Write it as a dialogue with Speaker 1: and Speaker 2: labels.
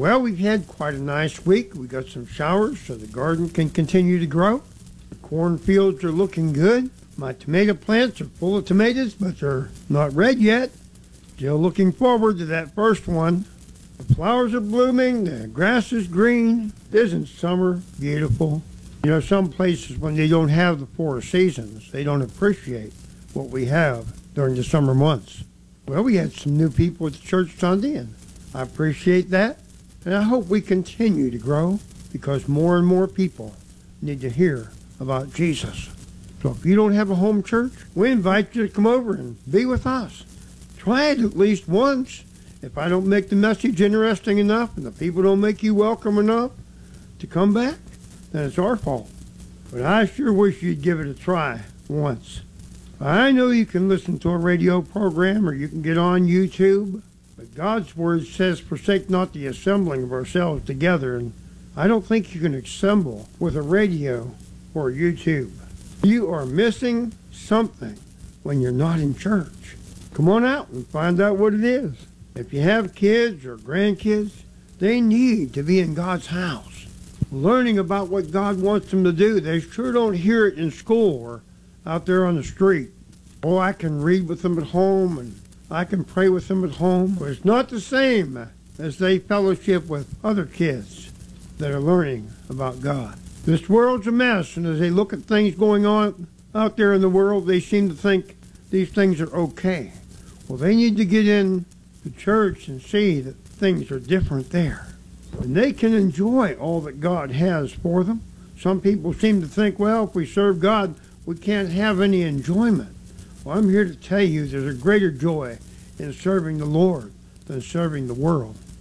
Speaker 1: Well, we've had quite a nice week. We got some showers so the garden can continue to grow. The cornfields are looking good. My tomato plants are full of tomatoes, but they're not red yet. Still looking forward to that first one. The flowers are blooming, the grass is green. Isn't summer beautiful? You know, some places when they don't have the 4 seasons, they don't appreciate what we have during the summer months. Well, we had some new people at the church Sunday, and I appreciate that. And I hope we continue to grow because more and more people need to hear about Jesus. So if you don't have a home church, we invite you to come over and be with us. Try it at least once. If I don't make the message interesting enough and the people don't make you welcome enough to come back, then it's our fault. But I sure wish you'd give it a try once. I know you can listen to a radio program or you can get on YouTube, but God's Word says, forsake not the assembling of ourselves together, and I don't think you can assemble with a radio or YouTube. You are missing something when you're not in church. Come on out and find out what it is. If you have kids or grandkids, they need to be in God's house, learning about what God wants them to do. They sure don't hear it in school or out there on the street. Oh, I can read with them at home and I can pray with them at home, but it's not the same as they fellowship with other kids that are learning about God. This world's a mess, and as they look at things going on out there in the world, they seem to think these things are okay. Well, they need to get in the church and see that things are different there. And they can enjoy all that God has for them. Some people seem to think, well, if we serve God, we can't have any enjoyment. Well, I'm here to tell you there's a greater joy in serving the Lord than serving the world.